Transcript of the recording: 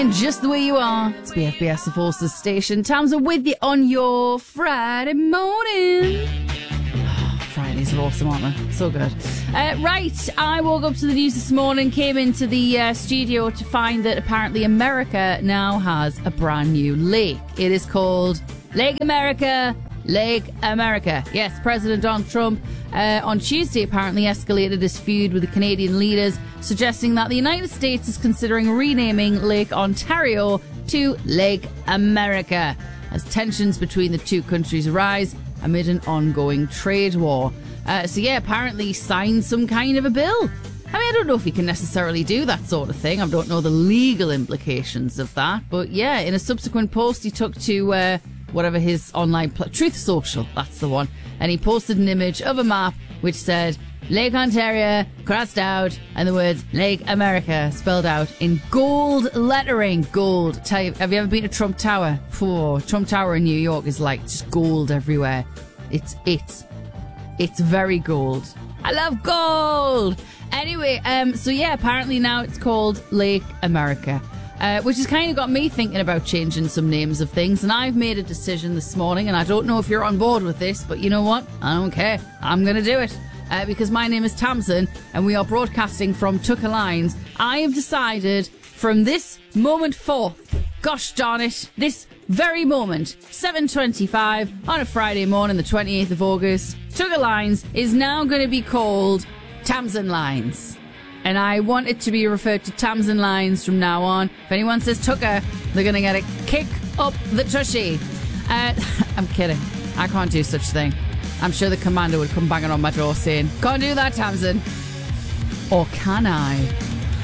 Just the way you are. It's BFBS, the Forces station. Tams are with you on your Friday morning. Fridays are awesome, aren't they? So good. Right, I woke up to the news this morning, came into the studio to find that apparently America now has a brand new lake. It is called Lake America. Lake America. Yes, President Donald Trump on Tuesday apparently escalated his feud with the Canadian leaders, suggesting that the United States is considering renaming Lake Ontario to Lake America as tensions between the two countries arise amid an ongoing trade war. Apparently he signed some kind of a bill. I mean, I don't know if he can necessarily do that sort of thing. I don't know the legal implications of that. But yeah, in a subsequent post he took to whatever his online Truth Social, that's the one, and he posted an image of a map which said Lake Ontario crossed out and the words Lake America spelled out in gold lettering. Gold. Have you ever been to Trump Tower? Trump Tower in New York is like just gold everywhere. It's very gold. I love gold. Anyway, apparently now it's called Lake America. Which has kind of got me thinking about changing some names of things. And I've made a decision this morning, and I don't know if you're on board with this, but you know what? I don't care. I'm going to do it. Because my name is Tamsin, and we are broadcasting from Tucker Lines. I have decided from this moment forth, gosh darn it, this very moment, 7:25 on a Friday morning, the 28th of August, Tucker Lines is now going to be called Tamsin Lines. And I want it to be referred to Tamsin Lines from now on. If anyone says Tucker, they're going to get a kick up the tushy. I'm kidding. I can't do such a thing. I'm sure the commander would come banging on my door saying, can't do that, Tamsin. Or can I?